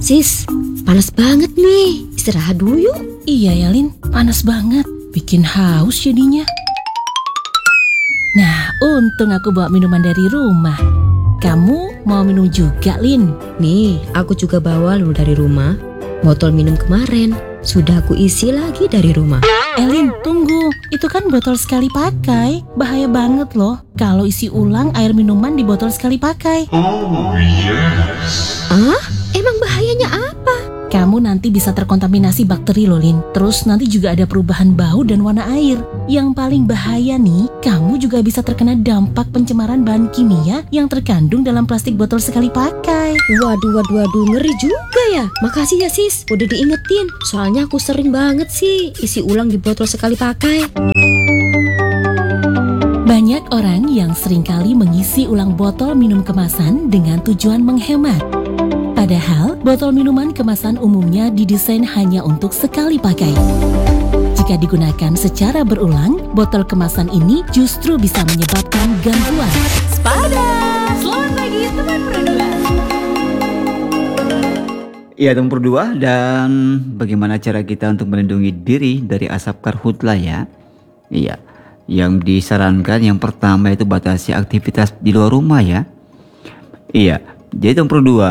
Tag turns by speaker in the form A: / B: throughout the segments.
A: Sis, panas banget nih. Istirahat dulu yuk.
B: Iya ya Lin, panas banget. Bikin haus jadinya. Nah, untung aku bawa minuman dari rumah. Kamu mau minum juga, Lin?
A: Nih, aku juga bawa lu dari rumah. Botol minum kemarin sudah aku isi lagi dari rumah.
B: Lin, tunggu. Itu kan botol sekali pakai. Bahaya banget loh kalau isi ulang air minuman di botol sekali pakai.
C: Oh, yes.
A: Ah, emang bahayanya apa?
B: Kamu nanti bisa terkontaminasi bakteri loh, Lin. Terus nanti juga ada perubahan bau dan warna air. Yang paling bahaya nih, kamu juga bisa terkena dampak pencemaran bahan kimia yang terkandung dalam plastik botol sekali pakai.
A: Waduh, ngeri juga ya. Makasih ya sis, udah diingetin. Soalnya aku sering banget sih isi ulang di botol sekali pakai.
B: Banyak orang yang seringkali mengisi ulang botol minum kemasan dengan tujuan menghemat. Padahal, botol minuman kemasan umumnya didesain hanya untuk sekali pakai. Jika digunakan secara berulang, botol kemasan ini justru bisa menyebabkan gangguan.
D: Sepada, selamat pagi teman berdua.
E: Iya teman berdua, dan bagaimana cara kita untuk melindungi diri dari asap karhutla ya? Iya, yang disarankan yang pertama itu batasi aktivitas di luar rumah ya. Iya, jadi teman berdua,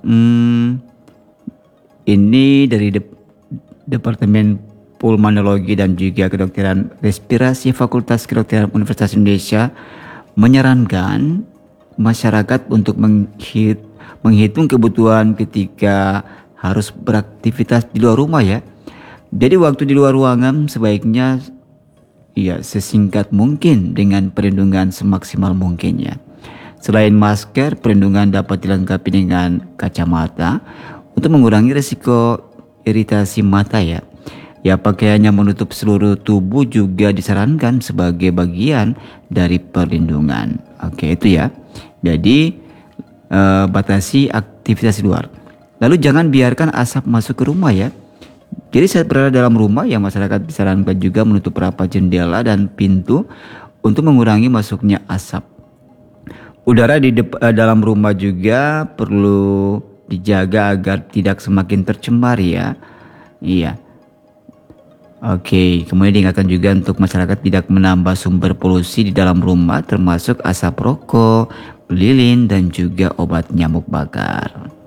E: ini dari Departemen Pulmonologi dan juga Kedokteran Respirasi Fakultas Kedokteran Universitas Indonesia menyarankan masyarakat untuk menghitung kebutuhan ketika harus beraktivitas di luar rumah ya. Jadi waktu di luar ruangan sebaiknya ya sesingkat mungkin dengan perlindungan semaksimal mungkin ya. Selain masker, perlindungan dapat dilengkapi dengan kacamata untuk mengurangi risiko iritasi mata ya. Ya, pakaian yang menutup seluruh tubuh juga disarankan sebagai bagian dari perlindungan. Oke, itu ya. Jadi batasi aktivitas di luar. Lalu jangan biarkan asap masuk ke rumah ya. Jadi saat berada dalam rumah ya, masyarakat disarankan juga menutup rapat jendela dan pintu untuk mengurangi masuknya asap. Udara di dalam rumah juga perlu dijaga agar tidak semakin tercemar ya. Iya. Oke, kemudian diingatkan juga untuk masyarakat tidak menambah sumber polusi di dalam rumah termasuk asap rokok, lilin dan juga obat nyamuk bakar.